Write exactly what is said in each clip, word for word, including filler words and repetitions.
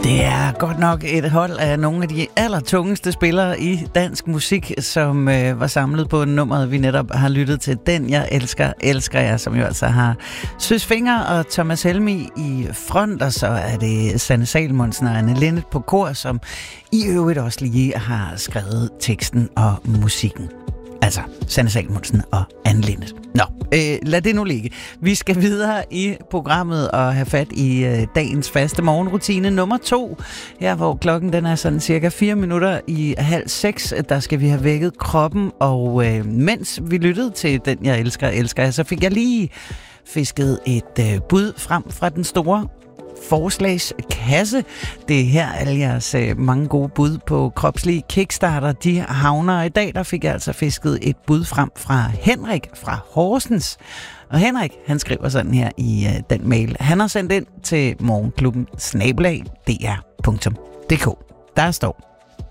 Det er godt nok et hold af nogle af de allertungeste spillere i dansk musik, som øh, var samlet på nummeret, vi netop har lyttet til. Den jeg elsker, elsker jeg, som jo altså har Søs Fenger og Thomas Helmig i front, og så er det Sanne Salomonsen og Anne Linnet på kor, som i øvrigt også lige har skrevet teksten og musikken. Altså, Sanne Salomonsen og Anne Linnet. Nå, øh, lad det nu ligge. Vi skal videre i programmet og have fat i øh, dagens faste morgenrutine nummer to. Her hvor klokken den er sådan cirka fire minutter i halv seks, der skal vi have vækket kroppen. Og øh, mens vi lyttede til Den jeg elsker, elsker jeg, så fik jeg lige fisket et øh, bud frem fra den store forslagskasse. Det er her alle jeres øh, mange gode bud på kropslige kickstarter, de havner. I dag der fik jeg altså fisket et bud frem fra Henrik fra Horsens. Og Henrik, han skriver sådan her i øh, den mail. Han har sendt ind til morgenklubben snabel-a d r punktum d k. Der står: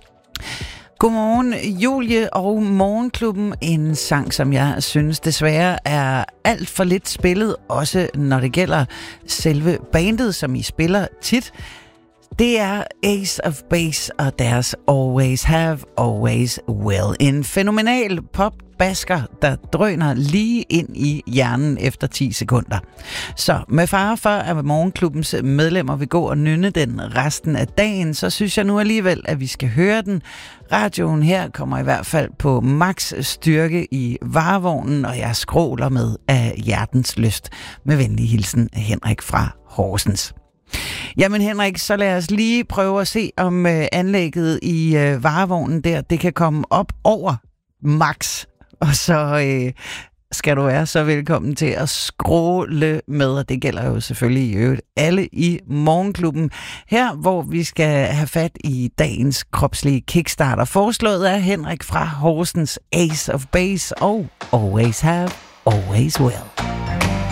Godmorgen, Julie og Morgenklubben. En sang, som jeg synes desværre er alt for lidt spillet, også når det gælder selve bandet, som I spiller tit. Det er Ace of Base og deres Always Have, Always Will. En fænomenal pop-basker, der drøner lige ind i hjernen efter ti sekunder. Så med fare for, at Morgenklubbens medlemmer vil gå og nynne den resten af dagen, så synes jeg nu alligevel, at vi skal høre den. Radioen her kommer i hvert fald på max styrke i varevognen, og jeg skråler med af hjertens lyst. Med venlig hilsen, Henrik fra Horsens. Jamen Henrik, så lad os lige prøve at se, om øh, anlægget i øh, varevognen der, det kan komme op over max. Og så øh, skal du være så velkommen til at skråle med, og det gælder jo selvfølgelig i øvrigt alle i Morgenklubben. Her, hvor vi skal have fat i dagens kropslige kickstarter, foreslået af Henrik fra Horsens, Ace of Base og Always Have, Always Will.